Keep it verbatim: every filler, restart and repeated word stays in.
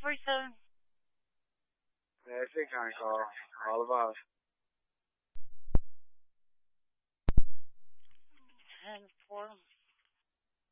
four seven. Yeah, if you can call, all of us. ten four.